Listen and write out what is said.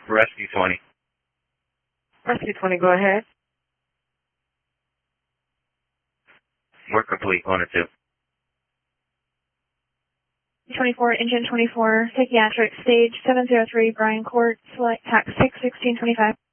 Rescue 20. Rescue 20, go ahead. We're complete, 1 and 2. 24, engine 24, psychiatric, stage 703, Bryan Court, select tax 61625.